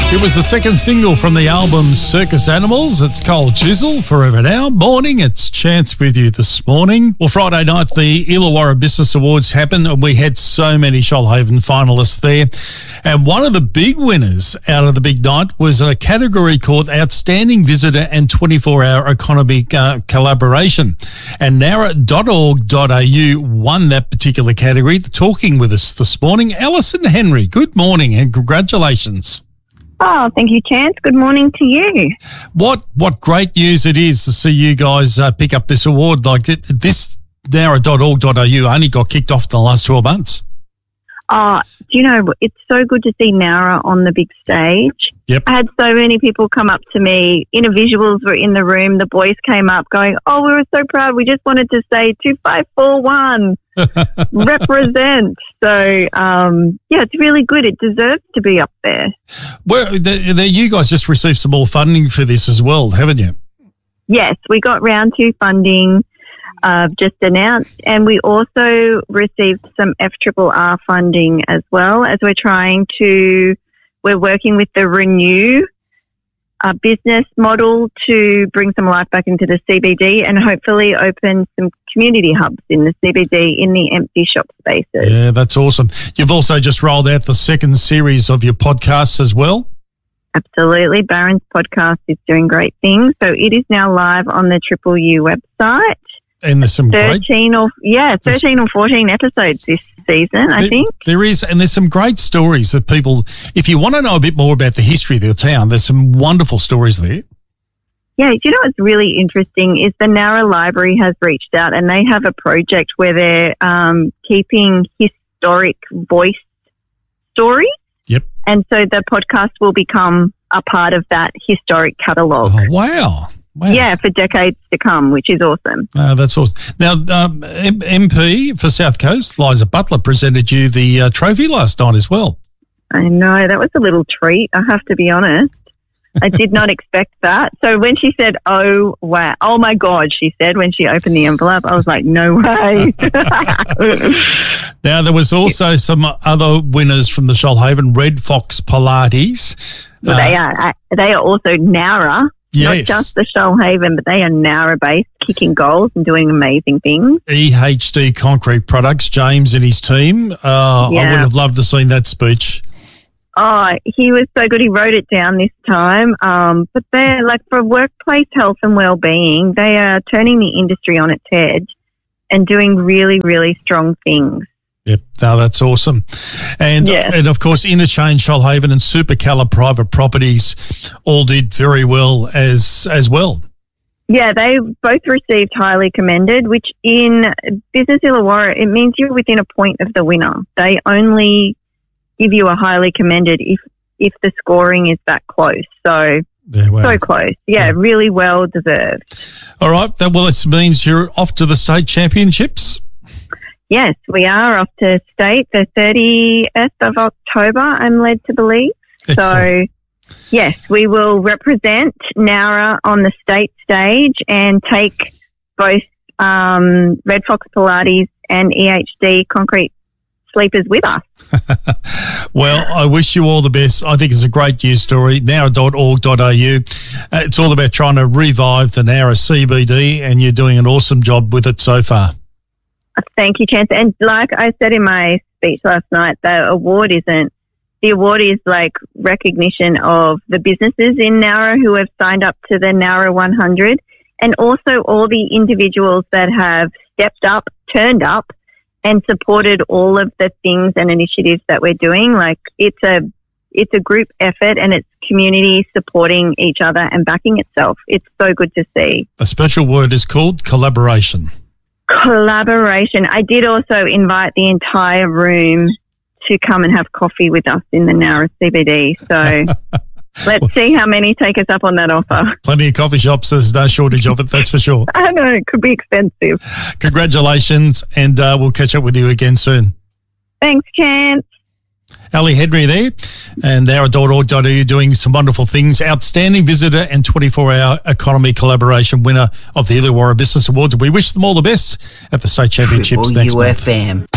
It was the second single from the album Circus Animals. It's Cole Chisel, Forever Now. Morning, it's Chance with you this morning. Well, Friday night, the Illawarra Business Awards happened, and we had so many Shoalhaven finalists there. And one of the big winners out of the big night was a category called Outstanding Visitor and 24-Hour Economy Collaboration. And Nowra.org.au won that particular category. Talking with us this morning, Alison Henry. Good morning and congratulations. Oh, thank you, Chance. Good morning to you. What great news it is to see you guys pick up this award. Like this, Nowra.org.au only got kicked off in the last 12 months. Do you know, it's so good to see Nowra on the big stage. Yep. I had so many people come up to me. Individuals were in the room. The boys came up going, oh, we were so proud. We just wanted to say 2541, represent. So, yeah, it's really good. It deserves to be up there. Well, you guys just received some more funding for this as well, haven't you? Yes, we got round 2 funding just announced, and we also received some FRRR funding as well, as we're working with the Renew business model to bring some life back into the CBD and hopefully open some community hubs in the CBD in the empty shop spaces. Yeah, that's awesome. You've also just rolled out the second series of your podcasts as well. Absolutely. Barron's podcast is doing great things. So it is now live on the Triple U website. And there's some 13 or 14 episodes this season, I think. There is, and there's some great stories that people, if you want to know a bit more about the history of the town, there's some wonderful stories there. Yeah, you know what's really interesting is the Nowra Library has reached out and they have a project where they're keeping historic voice stories. Yep. And so the podcast will become a part of that historic catalogue. Oh, wow. Wow. Yeah, for decades to come, which is awesome. That's awesome. Now, MP for South Coast, Liza Butler, presented you the trophy last night as well. I know. That was a little treat, I have to be honest. I did not expect that. So when she said, oh, wow, oh, my God, she said when she opened the envelope, I was like, no way. Now, there was also some other winners from the Shoalhaven, Red Fox Pilates. Well, they are also Nowra. Yes. Not just the Shoalhaven, but they are Nowra-based, kicking goals and doing amazing things. EHD Concrete Products, James and his team. I would have loved to have seen that speech. Oh, he was so good. He wrote it down this time. But they're like for workplace health and well-being, they are turning the industry on its head and doing really, really strong things. Yep, no, that's awesome. And of course, Interchange, Shoalhaven and Supercolour Private Properties all did very well as well. Yeah, they both received highly commended, which in Business Illawarra, it means you're within a point of the winner. They only give you a highly commended if the scoring is that close. So, so close. Yeah, really well deserved. All right. This means you're off to the state championships. Yes, we are off to state the 30th of October, I'm led to believe. Excellent. So, yes, we will represent Nowra on the state stage and take both Red Fox Pilates and EHD Concrete Sleepers with us. Well, I wish you all the best. I think it's a great news story. Nowra.org.au. It's all about trying to revive the Nowra CBD, and you're doing an awesome job with it so far. Thank you, Chance. And like I said in my speech last night, the award is like recognition of the businesses in Nowra who have signed up to the Nowra 100 and also all the individuals that have stepped up, turned up and supported all of the things and initiatives that we're doing. Like it's a group effort and it's community supporting each other and backing itself. It's so good to see. A special word is called collaboration. Collaboration. I did also invite the entire room to come and have coffee with us in the Nowra CBD. So let's see how many take us up on that offer. Plenty of coffee shops. There's no shortage of it, that's for sure. I know, it could be expensive. Congratulations, and we'll catch up with you again soon. Thanks, Chance. Ali Henry there, and Nowra.org.au doing some wonderful things. Outstanding visitor and 24-hour economy collaboration winner of the Illawarra Business Awards. We wish them all the best at the state championships next month.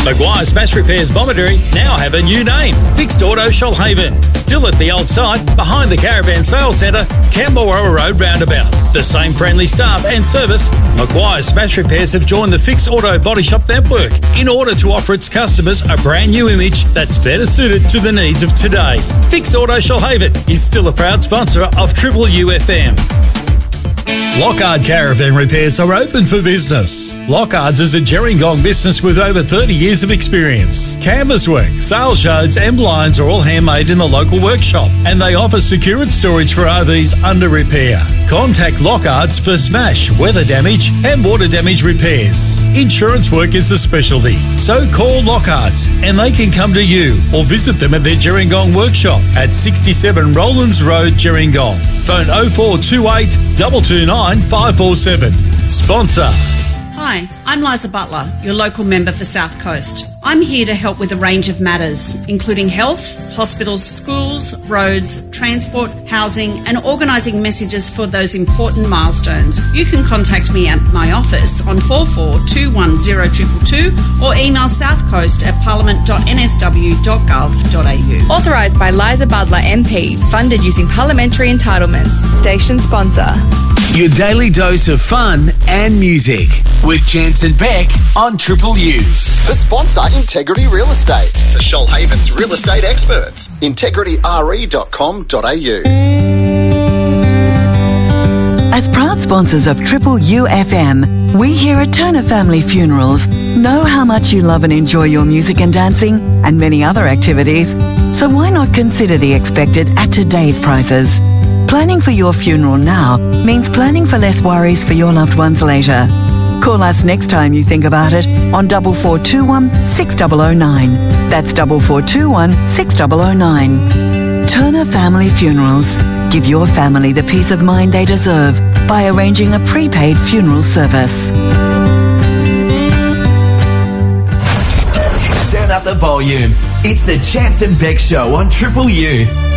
Maguire Smash Repairs Bomaderry now have a new name, Fixed Auto Shoalhaven. Still at the old site, behind the Caravan Sales Centre, Camberwell Road roundabout. The same friendly staff and service, Maguire Smash Repairs have joined the Fixed Auto Body Shop network in order to offer its customers a brand new image that's better suited to the needs of today. Fixed Auto Shoalhaven is still a proud sponsor of Triple UFM. Lockhart Caravan Repairs are open for business. Lockhart's is a Gerringong business with over 30 years of experience. Canvas work, sail shards and blinds are all handmade in the local workshop, and they offer secured storage for RVs under repair. Contact Lockhart's for smash, weather damage and water damage repairs. Insurance work is a specialty, so call Lockhart's and they can come to you or visit them at their Gerringong workshop at 67 Rowlands Road, Gerringong. Phone 0428 229 547. Sponsor. Hi, I'm Liza Butler, your local member for South Coast. I'm here to help with a range of matters, including health, hospitals, schools, roads, transport, housing, and organising messages for those important milestones. You can contact me at my office on 44210222 or email southcoast@parliament.nsw.gov.au. Authorised by Liza Butler MP, funded using parliamentary entitlements. Station sponsor. Your daily dose of fun and music with Chance and Beck on Triple U. For sponsor Integrity Real Estate, the Shoalhaven's real estate experts. integrityre.com.au. As proud sponsors of Triple UFM, we here at Turner Family Funerals know how much you love and enjoy your music and dancing and many other activities. So why not consider the expected at today's prices? Planning for your funeral now means planning for less worries for your loved ones later. Call us next time you think about it on 4421 6009. That's 4421 6009. Turner Family Funerals. Give your family the peace of mind they deserve by arranging a prepaid funeral service. Turn up the volume. It's the Chance and Beck Show on Triple U.